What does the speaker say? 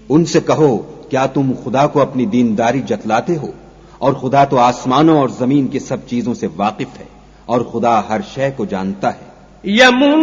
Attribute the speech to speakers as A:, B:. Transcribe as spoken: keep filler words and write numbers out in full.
A: उनसे कहो, क्या तुम खुदा को अपनी दीनदारी जतलाते हो? और खुदा तो आसमानों और जमीन की सब चीजों से वाकिफ है और खुदा हर शय को जानता है।